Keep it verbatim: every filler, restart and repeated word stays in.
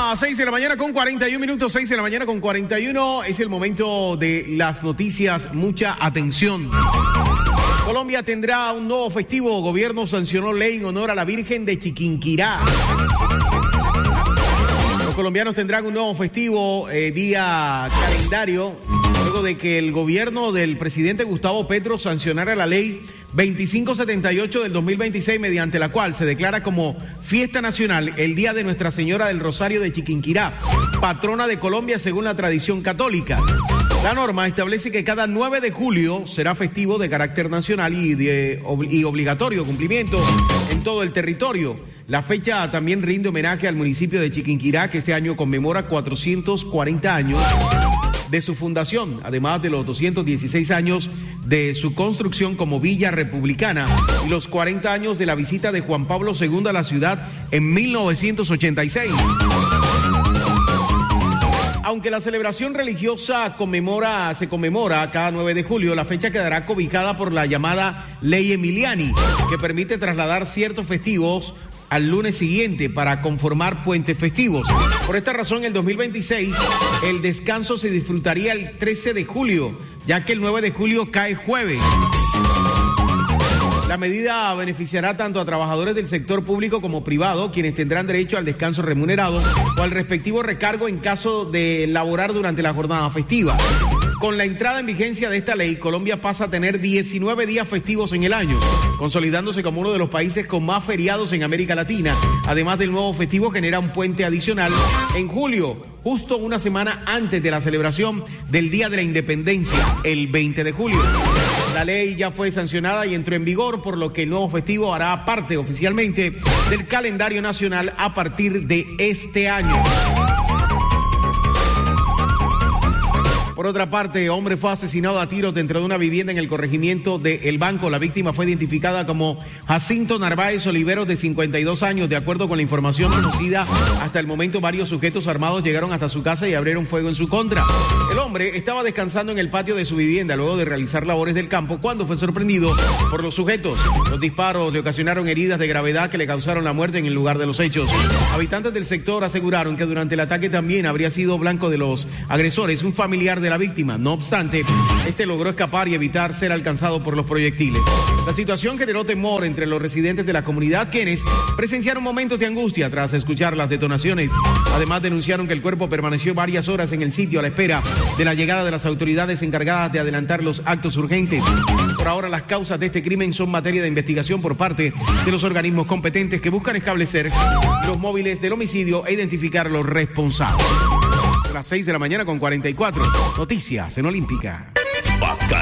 las seis de la mañana con cuarenta y un minutos, seis de la mañana con cuarenta y uno. Es el momento de las noticias. Mucha atención. Colombia tendrá un nuevo festivo. Gobierno sancionó ley en honor a la Virgen de Chiquinquirá. Los colombianos tendrán un nuevo festivo, eh, día calendario, luego de que el gobierno del presidente Gustavo Petro sancionara la ley veinticinco setenta y ocho del dos mil veintiséis, mediante la cual se declara como fiesta nacional el Día de Nuestra Señora del Rosario de Chiquinquirá, patrona de Colombia según la tradición católica. La norma establece que cada nueve de julio será festivo de carácter nacional y, de, y obligatorio cumplimiento en todo el territorio. La fecha también rinde homenaje al municipio de Chiquinquirá, que este año conmemora cuatrocientos cuarenta años de su fundación, además de los doscientos dieciséis años de su construcción como villa republicana y los cuarenta años de la visita de Juan Pablo segundo a la ciudad en mil novecientos ochenta y seis. Aunque la celebración religiosa conmemora, se conmemora cada nueve de julio, la fecha quedará cobijada por la llamada Ley Emiliani, que permite trasladar ciertos festivos al lunes siguiente para conformar puentes festivos. Por esta razón, el dos mil veintiséis, el descanso se disfrutaría el trece de julio, ya que el nueve de julio cae jueves. La medida beneficiará tanto a trabajadores del sector público como privado, quienes tendrán derecho al descanso remunerado o al respectivo recargo en caso de laborar durante la jornada festiva. Con la entrada en vigencia de esta ley, Colombia pasa a tener diecinueve días festivos en el año, consolidándose como uno de los países con más feriados en América Latina. Además del nuevo festivo, genera un puente adicional en julio, justo una semana antes de la celebración del Día de la Independencia, el veinte de julio. La ley ya fue sancionada y entró en vigor, por lo que el nuevo festivo hará parte oficialmente del calendario nacional a partir de este año. Por otra parte, hombre fue asesinado a tiros dentro de una vivienda en el corregimiento de El Banco. La víctima fue identificada como Jacinto Narváez Oliveros, de cincuenta y dos años. De acuerdo con la información conocida hasta el momento, varios sujetos armados llegaron hasta su casa y abrieron fuego en su contra. El hombre estaba descansando en el patio de su vivienda luego de realizar labores del campo cuando fue sorprendido por los sujetos. Los disparos le ocasionaron heridas de gravedad que le causaron la muerte en el lugar de los hechos. Habitantes del sector aseguraron que durante el ataque también habría sido blanco de los agresores un familiar de la víctima. No obstante, este logró escapar y evitar ser alcanzado por los proyectiles. La situación generó temor entre los residentes de la comunidad, quienes presenciaron momentos de angustia tras escuchar las detonaciones. Además, denunciaron que el cuerpo permaneció varias horas en el sitio a la espera de la llegada de las autoridades encargadas de adelantar los actos urgentes. Por ahora, las causas de este crimen son materia de investigación por parte de los organismos competentes, que buscan establecer los móviles del homicidio e identificar a los responsables. A las seis de la mañana con cuarenta y cuatro. Noticias en Olímpica.